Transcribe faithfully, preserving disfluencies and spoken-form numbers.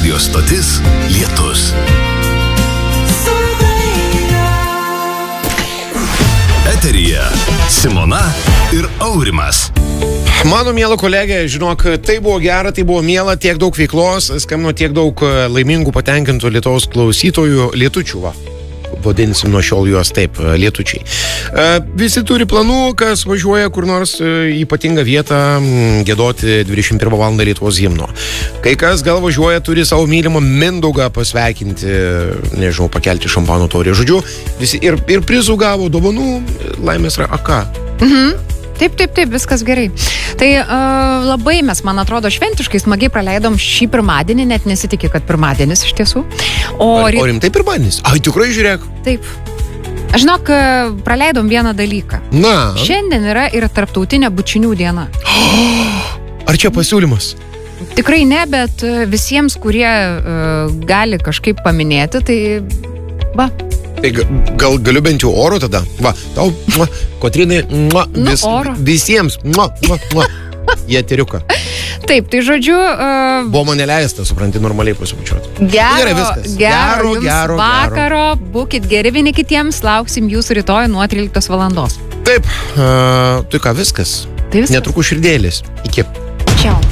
Radio stotis Lietus. Eteryje Simona ir Aurimas. Mano miela kolegė, žinok, tai buvo gera, tai buvo miela, tiek daug veiklos, skambino tiek daug laimingų, patenkintų Lietuvos klausytojų, lietučių, va. Vadinsim nuo šiol juos taip, lietučiai. Visi turi planų, kas važiuoja kur nors ypatingą vietą giedoti dvidešimt pirmą valandą Lietuvos himno. Kai kas gal važiuoja, turi savo mylimą Mindaugą pasveikinti, nežinau, pakelti šampano taurę. Žodžiu, visi ir, ir prizų gavo, dovanų, laimės yra aka. Mhm. Taip, taip, taip, viskas gerai. Tai uh, labai mes, man atrodo, šventiškai smagiai praleidom šį pirmadienį, net nesitikė, kad pirmadienis iš tiesų. O, Ar, o rimtai pirmadienis? Ai, tikrai žiūrėk. Taip. Aš žinok, praleidom vieną dalyką. Na. Šiandien yra ir tarptautinė bučinių diena. Ar čia pasiūlymas? Tikrai ne, bet visiems, kurie uh, gali kažkaip paminėti, tai va. Tai gal galiu bent jau oro tada? Va, tau, mua, Kotrinai, mua, vis, nu, visiems, mua, mua, mua. Jie teriuka. Taip, tai žodžiu... Uh, Buvo man neleista, supranti, normaliai pasibučiuoti. Gero, Gerai, viskas. Gero, Gero, gero, vakaro, gero. Būkit geri vieni kitiems, lauksim jūsų rytoj nuo tryliktos valandos. Taip, uh, tai ką, viskas. Tai viskas. Netrukus širdėlis. Iki. Čiau.